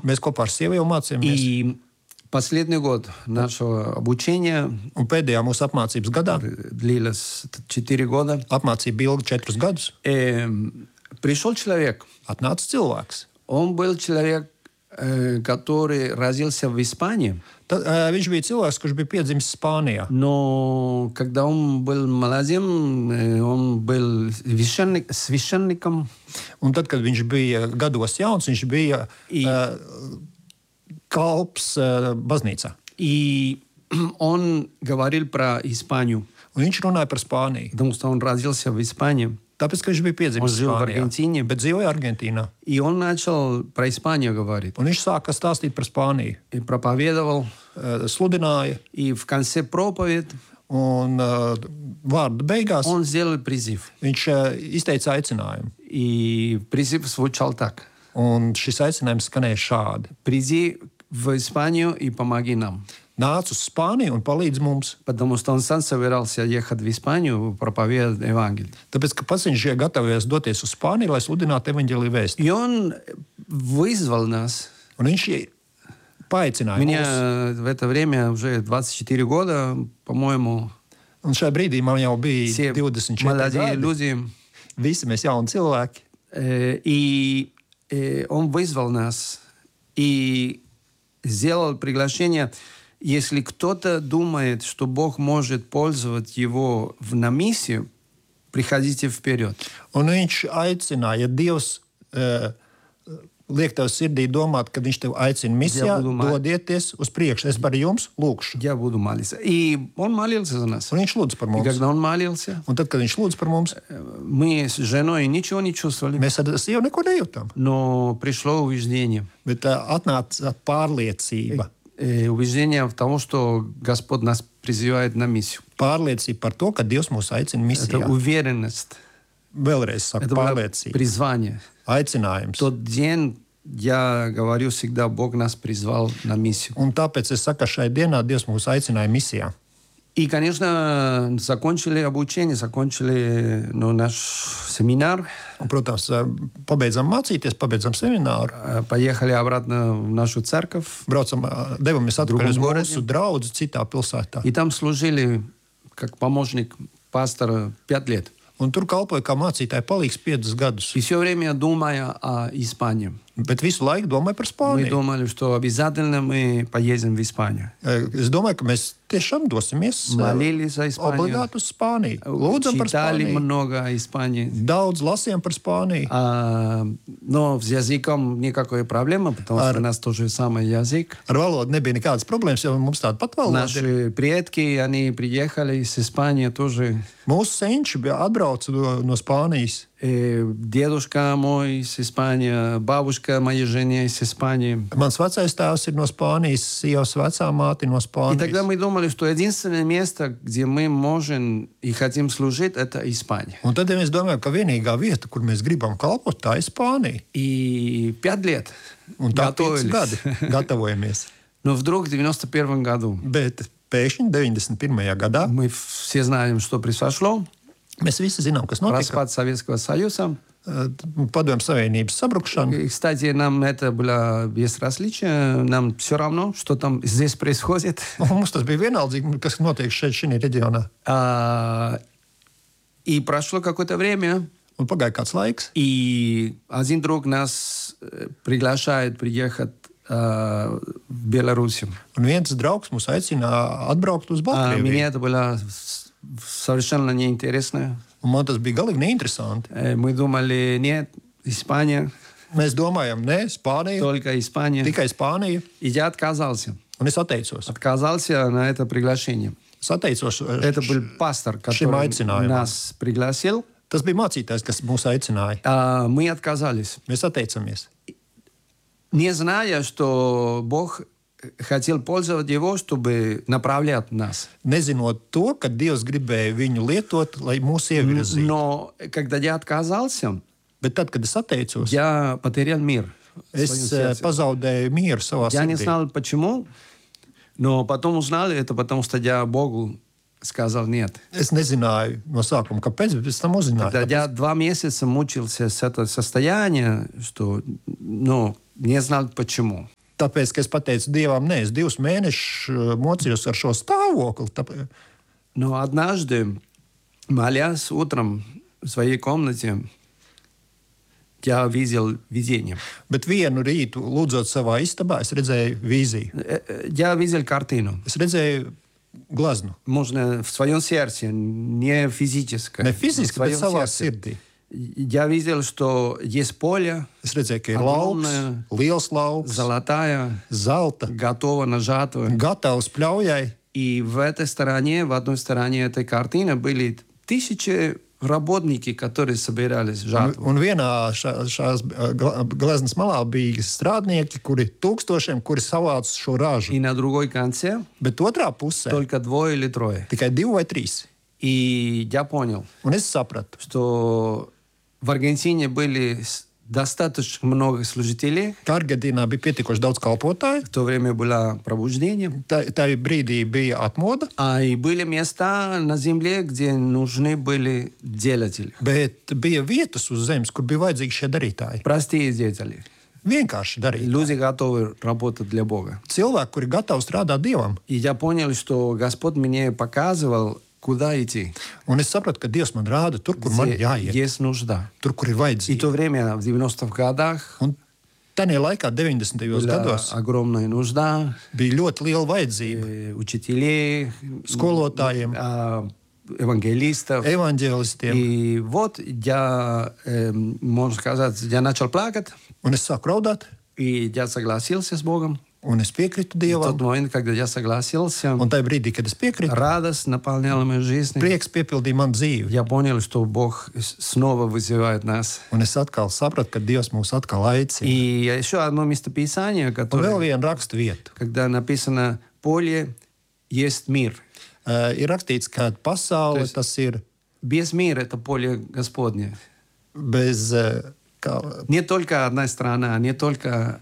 Mēs kopā ar sievu jau mācījāmies. И последний год нашего обучения Un pēdējā mūsu apmācības gadā длилось 4 года. apmācība ilga 4 gadus. Пришел человек. Atnāca cilvēks. Он был человек, который родился в Испании. Tad, viņš bija cilvēks, kurš bija piedzimis Spānijā. Но когда он был молодым, он был священником. Un tad, kad viņš bija gados jauns, viņš bija kalps baznīcā. И он говорил про Испанию. Un viņš runāja par Spāniju. Потому что он родился в Испании. Tāpēc, ka viņš bija piedzimis Spānijā, bet dzīvoja Argentīnā. И он начал про Испанию говорить. Un viņš sāka stāstīt par Spāniju. И проповедовал. Sludināja. И в конце проповеди Un vārda beigās он сделал призыв. viņš izteica aicinājumu. И призыв звучал так. Un šis aicinājums skanēja šādi. Приди в Испанию и помоги нам. Nāc uz Spāniju un palīdz mums. Потому что он сам собирался ехать в Испанию проповедовать Евангелие. Tāpēc, ka pats viņš gatavojas doties uz Spāniju, lai sludinātu evaņģēliju vēstu. И он вызвал нас. Un viņš paaicināja Мне mūs. в это время уже 24 года, по-моему. Un šajā brīdī man jau bija Все 24 молодые gadi. люди. Visi mēs jauni cilvēki. И он вызвал нас и сделал приглашение. Если кто-то думает, что Бог может пользовать его на миссию, приходите вперед. Un viņš aicināja, ja Dievs liek tev sirdī domāt, kad viņš tev aicina misijā, dodieties uz priekšu. Es par jums lūkšu. Я буду молиться. И он молился за нас. Un viņš lūdz par И mums. когда он молился, Un tad, kad viņš lūdz par mums, мы с женой ничего не чувствовали. mēs ar sievu neko nejūtam. Но пришло убеждение. Bet atnāca pārliecība. Убеждение в том, что Господь нас призывает на миссию. Pārliecība par to, ka Dievs mūs aicina Это misijā. уверенность. Vēlreiz saku, Это было pārliecība. призвание. Aicinājums. В тот день я говорю всегда, Бог нас призвал на миссию. Un tāpēc es saku, ka šai dienā Dievs mūs aicināja misijā. И, конечно, закончили обучение, закончили наш семинар. Un, protams, pabeidzam mācīties, pabeidzam semināru. Поехали обратно в нашу церковь. Braucam, devamies atpakaļ uz Другом mūsu draugu citā pilsētā. И там служили как помощник пастора 5 лет. Un tur kalpoja kā mācītāja palīgs 5 gadus. И все время думая о Испании. Bet visu laiku domāju par Мы Spāniju. думали, что обязательно мы поедем в Испанию. Es domāju, ka mēs tiešām dosimies Молились за Испанию. obligāti uz Spāniju. Lūdzam par Читали Spāniju. много о Испании. Daudz lasījām par Spāniju. Но с языком никакой проблемы, потому что у нас тоже самый язык. Ar valodu nebija nekādas problēmas, jo mums tāda pat valoda ir. Наши предки, они приехали из Испании тоже. Mūsu senči bija atbrauca no Spānijas. Дедушка мой из Испании, бабушка моей жены из Испании. Mans vecais tēvs ir no Spānijas, sievas vecā māte no И тогда Spānijas. мы думали, что единственное место, где мы можем и хотим служить, это Испания. Un tad mēs domājam, ka vienīgā vieta, kur mēs gribam kalpot, tā ir Spānija. И 5 лет Un tā 5 готовились. gadi gatavojamies. Но вдруг в 91 году Bet pēkšņi 91. gadā мы все знаем, что произошло. mēs visi zinām, kas notika. Распад Советского Союза. Padomju Savienības sabrukšana. И, кстати, нам это было безразличие. Нам все равно, что там здесь происходит. Un mums tas bija vienaldzīgi, kas notiek šeit, šajā reģionā. И прошло какое-то время. Un pagāja kāds laiks. И один друг нас приглашает приехать в Белоруссию. Un viens draugs mūs aicina atbraukt uz Мне Baltkrieviju. это было совершенно неинтересно. Un man tas bija galīgi neinteresanti. Мы думали, нет, Испания, Mēs domājam, ne, Spānija, только Испания. tikai Spānija. И я отказался. Un es atteicos. Отказался на это приглашение. Es atteicos. Это был пастор, Šim который aicinājumam. нас пригласил. Tas bija mācītājs, kas mūs aicināja. Мы отказались. Mēs atteicamies. Не зная, что Бог хотел пользовать его, чтобы направлять нас. Nezinot to, ka Dievs gribēja viņu lietot, lai mūs ievirzītu. Но когда я отказался, Bet tad, kad es atteicos, я потерял мир. в es своем сердце. pazaudēju mieru savā Я не sirdī. знал, почему, но потом узнал это, потому что я Богу сказал нет. Es nezināju no sākuma, kāpēc, bet pēc tam uzzināju. Когда я 2 месяца мучился с этого состояния, что, не знал почему. Tāpēc, ka es pateicu Dievam, nē, es 2 mēnešus mocījos ar šo stāvokli. Tāpēc... Но однажды, молясь утром в своей комнате, я видел видение. Bet vienu rītu, lūdzot savā istabā, es redzēju vīziju. Я видел картину. Es redzēju glaznu. Можно в своем сердце, не физически. Ne fiziski, bet savā sirdī. Я видел, что есть поле. Es redzēju, ka ir lauks, liels lauks, Золотая, zelta, готова на жатву. gatavs pļaujai. И в этой стороне, в одной стороне этой картины были 1000 работники, которые собирались жатву. Un vienā šās glaznas malā bija strādnieki, kuri savāca šo ražu. И на другой конце Bet otrā pusē только 2 или 3. tikai 2 vai 3. И я понял, Un es sapratu, что в Аргентине были достаточно много служителей. ka Argentīnā bija pietiekoši daudz kalpotāju. В то время было пробуждение. Tā brīdī bija atmoda, И были места на земле, где нужны были делатели. bet bija vietas uz zemes, kur bija vajadzīgi šie darītāji. Простые деятели. Vienkārši darīt. Люди готовы работать для Бога. Cilvēki, kuri gatavi strādāt Dievam. И я понял, что Господь мне показывал, куда идти. Un es sapratu, ka Dievs man rāda tur, kur man jāiet. Есть нужда. Tur, kur ir И в vajadzība. то время, в 90-х годах, Un tajā laikā, 90. была gados, огромная нужда bija ļoti liela vajadzība учителей, skolotājiem, евангелистов. evaņģēlistiem. И вот я, можно сказать, я начал плакать, Un es sāku raudāt, и я согласился с Богом. un es piekritu В Dievam. тот момент, когда я согласился, Un tajā brīdī, kad es piekritu, радость наполняла мою жизнь. prieks piepildīja manu dzīvi. Я понял, что Бог снова вызывает нас. Un es atkal sapratu, ka Dievs mūs atkal aicina. И еще одно местописание, Un vēl которое, viena rakstu vieta. когда написано «Поле есть мир». Ir rakstīts, ka pasaule Tas- tas ir Без мира это поле Господне. bez. Kā, Не только одна страна, не только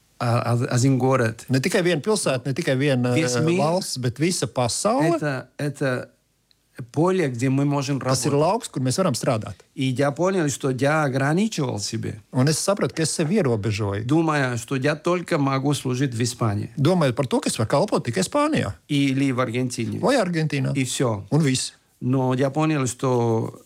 один город. ne tikai viena pilsēta, ne tikai viena Viss mīl. valsts, bet visa pasaule. Это поле, где мы можем Tas ir работать. lauks, kur mēs varam strādāt. И я понял, что я ограничивал себе, Un es sapratu, ka es sevi ierobežoju. думая, что я только могу служить в Испании Domājot par to, ka es varu kalpot tikai Spānijā или в Argentīне. vai Argentīnā. И все. Un viss. Но я понял, что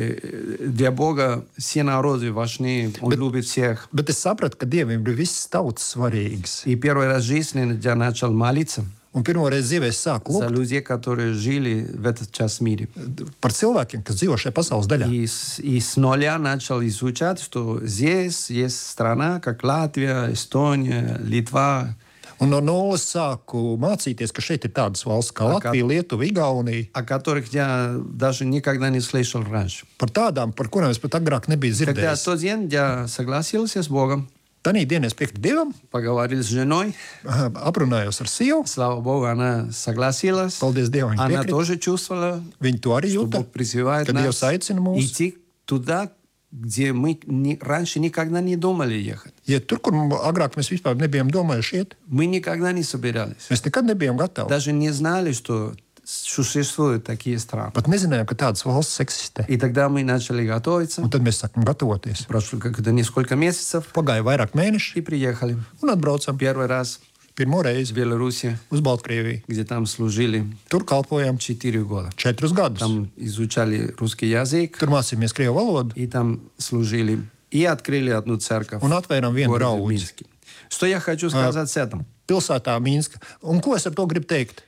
для Бога все народы важны, Он любит всех. Bet es sapratu, ka Dievam ir visas tautas svarīgas. И первый раз в жизни я начал молиться Un pirmo reizi dzīvē es sāku за lūgt людей, которые жили в этот час в мире. par cilvēkiem, kas dzīvo šajā pasaules daļā. И с нуля начал изучать, что здесь есть страна, как Латвия, Эстония, Литва, Un no nulles sāku mācīties, ka šeit ir tādas valsts kā Latvija, Lietuva, Igaunija. о которых я даже никогда не слышал раньше. Par tādām, par kurām es pat agrāk nebiju Когда в dzirdējis. тот день я согласился с Богом, Tanī dienā es piekritu Dievam, поговорил с женой, aprunājos ar sievu. слава Богу, она согласилась. Paldies Dievam, viņa Она piekrita. тоже чувствовала, Viņa to arī что jūta, Бог призывает ka нас Dievs aicina mūs. идти туда, где мы раньше никогда не думали ехать. Ja tur, kur agrāk mēs vispār nebijām domājuši iet, Мы никогда не собирались. mēs nekad nebijām gatavi. Даже не знали, что существуют такие страны. Pat nezinājām, ka tādas valstis eksistē. И тогда мы начали готовиться. Un tad mēs sākam gatavoties. Прошло как-то несколько месяцев Pagāja vairāk mēneši и приехали. un atbraucam Первый раз pirmo в reizi Беларуси, uz Baltkrieviju. где там служили Tur kalpojam 4 года. 4 gadus. Там изучали русский язык Tur mācījāmies krievu valodu и там служили. И открыли одну церковь un atvērām в vienu городе draugu Минске. Что я хочу сказать с этим? pilsētā Mīnska. Un ko es ar to gribu teikt?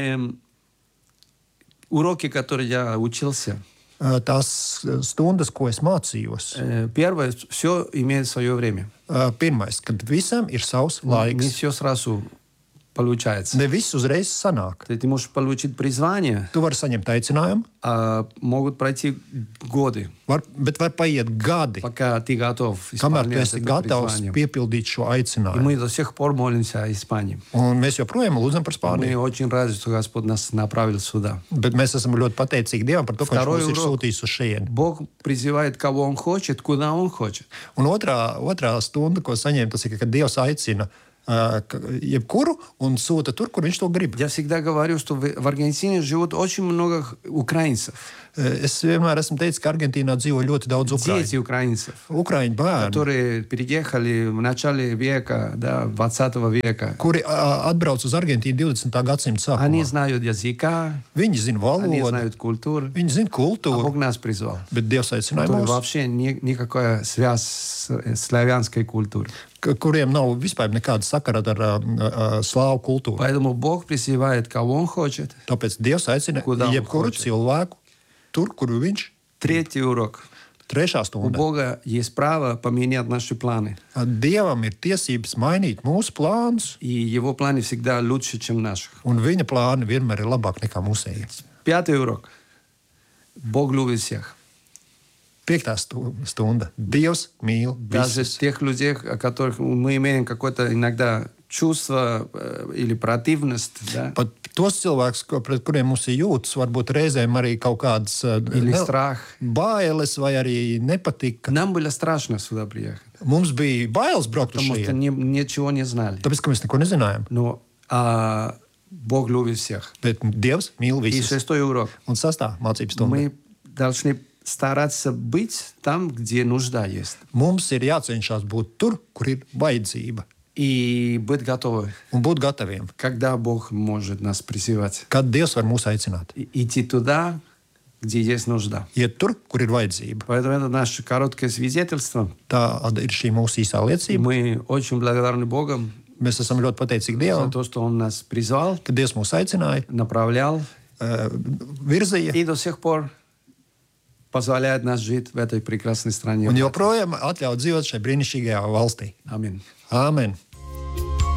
Уроки, которые я учился, Tās stundas, ko es mācījos. первое, все имеет свое время. Pirmais, kad visam ir savs Не laiks. все сразу получается. Ne viss uzreiz sanāk. Ты можешь получить призвание, Tu vari saņemt aicinājumu, а могут пройти годы, bet var paiet gadi, пока ты готов kamēr tu исполнять esi это gatavs призвание. piepildīt šo И aicinājumu. мы до сих пор молимся о Испании. Un mēs joprojām lūdzam par Мы Spāniju. очень рады, что Господь нас направил сюда. Bet mēs esam ļoti pateicīgi Dievam par to, ka Viņš Второй mūs ir урок. sūtījis uz šejieni. Бог призывает, кого Он хочет, куда Он хочет. Un otrā stunda, ko saņēmu, tas ir, ka Dievs aicina jebkuru un sūta tur, kur viņš to grib. Я всегда говорю, что в Аргентине живут очень много украинцев. Es vienmēr esmu teicis, ka Argentīnā dzīvo ļoti daudz Дети украинцев, Ukraiņu bērnu, которые переехали в начале века, да, 20 века. kuri atbrauc uz Argentīnu 20. gadsimta Они sākumā. знают языка, Viņi zina они valodu, знают культуру. viņi zina А kultūru, Бог нас призвал. bet Dievs aicināja Который mūs, вообще никакая связь с славянской культурой. kuriem nav vispār nekāda sakara ar slāvu kultūru. Поэтому Бог призывает, кого Он хочет. Tāpēc Dievs aicina Kudā un jebkuru хочет. cilvēku tur, kur viņš Третий урок. trešā У stunda. Бога есть право поменять наши планы. Dievam ir tiesības mainīt mūsu plānus, И Его планы всегда лучше, чем наших. un viņa plāni vienmēr ir labāk nekā mūsējie. Пятый урок. Бог любит всех. Piektā stunda. Dievs mīl Даже visus. тех людей, о которых мы имеем какое-то иногда чувство или противность, да, Pat tos cilvēkus, pret kuriem mums ir jūtas, varbūt reizēm arī kaut kādas или страх. bailes vai arī nepatika. Нам было страшно сюда приехать, Mums bija bailes braukt uz потому что šeit, ничего не знали. tāpēc, ka mēs neko nezinājām. Но Бог любит всех. Bet Dievs mīl И visus. шестой урок. Un sastā mācības stunda. Мы должны стараться быть там, где нужда есть. Mums ir jācenšas būt tur, kur ir vajadzība, И быть готовы, un būt gataviem, когда Бог может нас призывать. kad Dievs var mūs aicināt. Идти туда, где есть нужда. Iet tur, kur ir vajadzība. Поэтому это наше короткое свидетельство. Tā ir šī mūsu īsā liecība. Мы очень благодарны Богу Mēs esam ļoti pateicīgi за Dievam, то, что Он нас призвал, ka Dievs mūs aicināja, направлял virzīja и до сих пор позволяет нас жить в этой прекрасной стране. un joprojām atļauj dzīvot šajā brīnišķīgajā valstī. Аминь. Āmen!